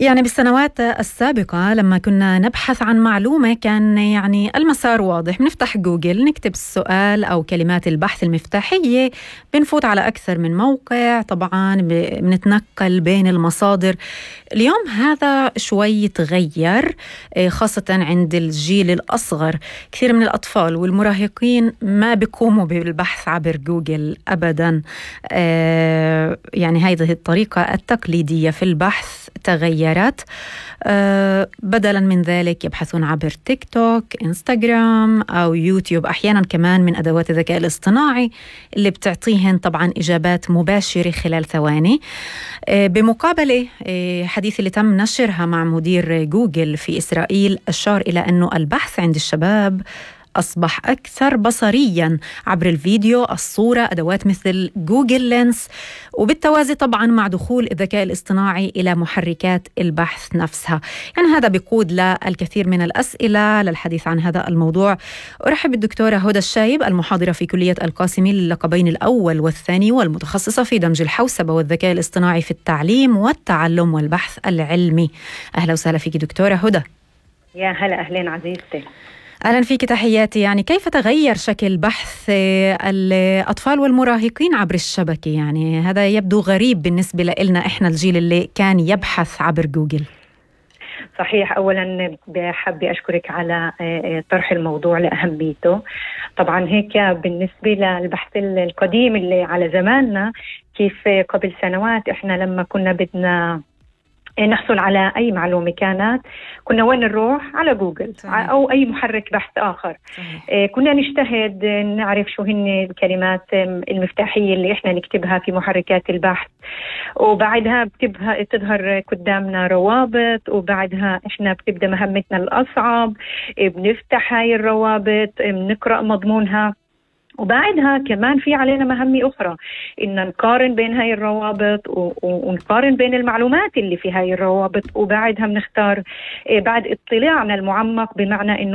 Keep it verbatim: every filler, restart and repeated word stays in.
يعني بالسنوات السابقة لما كنا نبحث عن معلومة كان يعني المسار واضح، بنفتح جوجل نكتب السؤال أو كلمات البحث المفتاحية، بنفوت على أكثر من موقع، طبعا بنتنقل بين المصادر. اليوم هذا شوي تغير، خاصة عند الجيل الأصغر. كثير من الأطفال والمراهقين ما بيقوموا بالبحث عبر جوجل أبدا. يعني هذه الطريقة التقليدية في البحث تغيرت. بدلا من ذلك يبحثون عبر تيك توك، انستغرام أو يوتيوب، أحيانا كمان من أدوات الذكاء الاصطناعي اللي بتعطيهن طبعا إجابات مباشرة خلال ثواني. بمقابلة حديث اللي تم نشرها مع مدير جوجل في إسرائيل أشار إلى أنه البحث عند الشباب أصبح أكثر بصرياً عبر الفيديو، الصورة، أدوات مثل جوجل لينس، وبالتوازي طبعاً مع دخول الذكاء الاصطناعي إلى محركات البحث نفسها. يعني هذا بيقود للكثير من الأسئلة. للحديث عن هذا الموضوع أرحب بالدكتورة هدى الشايب، المحاضرة في كلية القاسمي للقبين الأول والثاني، والمتخصصة في دمج الحوسبة والذكاء الاصطناعي في التعليم والتعلم والبحث العلمي. أهلا وسهلا فيك دكتورة هدى. يا هلا، أهلين عزيزتي. أهلا فيك، تحياتي. يعني كيف تغير شكل بحث الأطفال والمراهقين عبر الشبكة؟ يعني هذا يبدو غريب بالنسبة لنا إحنا الجيل اللي كان يبحث عبر جوجل. صحيح. أولا بحب أشكرك على طرح الموضوع لأهميته. طبعا هيك بالنسبة للبحث القديم اللي على زماننا، كيف قبل سنوات إحنا لما كنا بدنا نحصل على أي معلومة كانت، كنا وين نروح؟ على جوجل. صحيح. أو أي محرك بحث آخر. صحيح. كنا نجتهد نعرف شو هن الكلمات المفتاحية اللي إحنا نكتبها في محركات البحث، وبعدها بتظهر قدامنا روابط، وبعدها إحنا بتبدأ مهمتنا الأصعب، بنفتح هاي الروابط، بنقرأ مضمونها، وبعدها كمان في علينا مهمة أخرى، إن نقارن بين هاي الروابط ونقارن بين المعلومات اللي في هاي الروابط، وبعدها بنختار بعد اطلاعنا المعمق، بمعنى إنه